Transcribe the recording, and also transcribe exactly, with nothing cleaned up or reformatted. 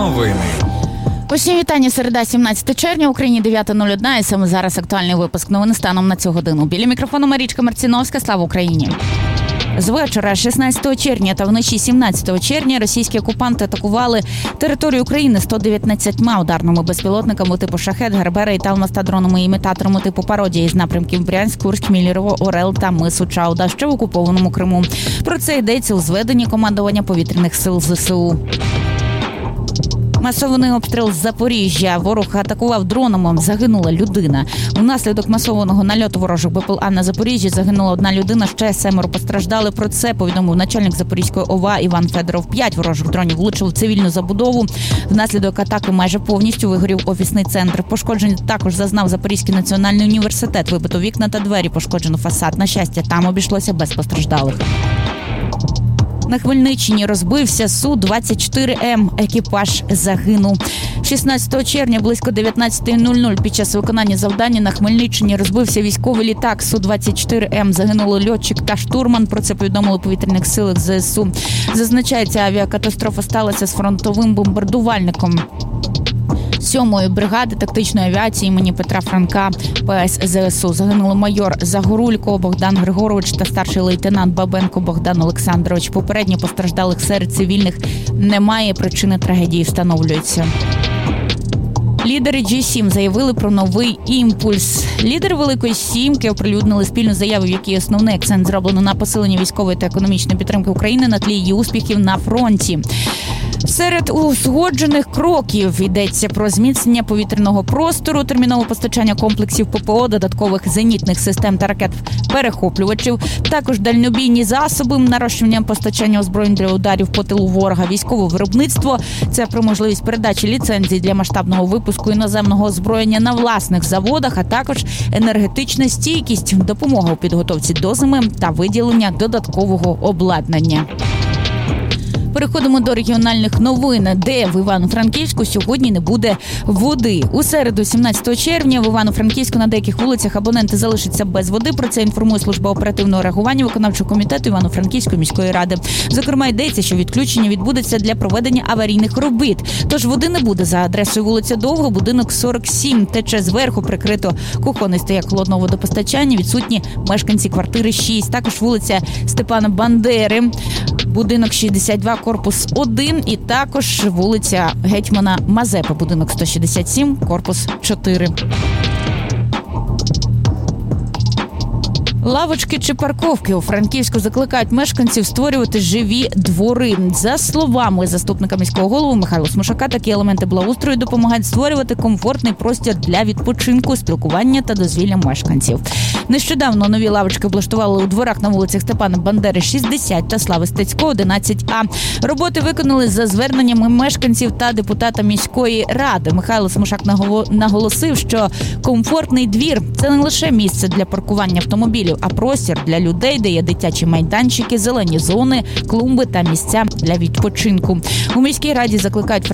Новини. Усім вітання. Середа, сімнадцяте червня, в Україні дев'ята нуль один, і саме зараз актуальний випуск новин станом на цю годину. Біля мікрофону Марічка Марціновська. Слава Україні! З вечора шістнадцятого червня та вночі сімнадцятого червня російські окупанти атакували територію України сто дев'ятнадцятьма ударними безпілотниками типу «Шахед», «Гербера» і «Талмаста» імітаторами типу «Пародія» із напрямків Брянськ, Курськ, Міллерово, Орел та Мису Чауда, що в окупованому Криму. Про це йдеться у зведенні командування повітряних сил ЗСУ. Масований обстріл з Запоріжжя. Ворог атакував дронами. Загинула людина. Внаслідок масованого нальоту ворожих БПЛА на Запоріжжі загинула одна людина, ще семеро постраждали. Про це повідомив начальник Запорізької ОВА Іван Федоров. П'ять ворожих дронів влучили в цивільну забудову. Внаслідок атаки майже повністю вигорів офісний центр. Пошкоджень також зазнав Запорізький національний університет. Вибито вікна та двері, пошкоджено фасад. На щастя, там обійшлося без постраждалих. На Хмельниччині розбився Су двадцять чотири М. Екіпаж загинув. шістнадцятого червня близько дев'ятнадцята нуль нуль під час виконання завдання на Хмельниччині розбився військовий літак Су двадцять чотири М. Загинули льотчик та штурман. Про це повідомили у повітряних силах ЗСУ. Зазначається, авіакатастрофа сталася з фронтовим бомбардувальником сьомої бригади тактичної авіації імені Петра Франка ПС ЗСУ. Загинули майор Загорулько Богдан Григорович та старший лейтенант Бабенко Богдан Олександрович. Попередньо постраждалих серед цивільних немає. Причини трагедії встановлюються. Лідери джі сім заявили про новий імпульс. Лідери Великої Сімки оприлюднили спільну заяву, в якій основний акцент зроблено на посилення військової та економічної підтримки України на тлі її успіхів на фронті. Серед узгоджених кроків йдеться про зміцнення повітряного простору, термінове постачання комплексів ППО, додаткових зенітних систем та ракет-перехоплювачів, також дальнобійні засоби, нарощування постачання озброєнь для ударів по тилу ворога, військове виробництво. Це про можливість передачі ліцензій для масштабного випуску іноземного озброєння на власних заводах, а також енергетична стійкість, допомога у підготовці до зими та виділення додаткового обладнання. Переходимо до регіональних новин, де в Івано-Франківську сьогодні не буде води. У середу, сімнадцятого червня, в Івано-Франківську на деяких вулицях абоненти залишаться без води. Про це інформує служба оперативного реагування виконавчого комітету Івано-Франківської міської ради. Зокрема, йдеться, що відключення відбудеться для проведення аварійних робіт. Тож води не буде за адресою вулиця Довго, будинок сорок сім. Тече зверху, прикрито кухонний стояк холодного водопостачання. Відсутні мешканці квартири шість. Також вулиця Степана Бандери, будинок шістдесят два, корпус один, і також вулиця Гетьмана Мазепи, будинок сто шістдесят сім, корпус чотири. Лавочки чи парковки у Франківську закликають мешканців створювати живі двори. За словами заступника міського голови Михайла Смушака, такі елементи благоустрою допомагають створювати комфортний простір для відпочинку, спілкування та дозвілля мешканців. Нещодавно нові лавочки облаштували у дворах на вулицях Степана Бандери шістдесят та Слави Стецького одинадцять А. Роботи виконали за зверненнями мешканців та депутата міської ради. Михайло Смушак наголосив, що комфортний двір – це не лише місце для паркування автомобілів, а простір для людей, де є дитячі майданчики, зелені зони, клумби та місця для відпочинку. У міській раді закликають